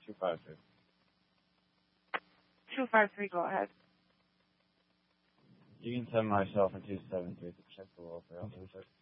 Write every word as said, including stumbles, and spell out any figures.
two five three. two five three, go ahead. You can send myself in two seven three to check the welfare. I'll do it.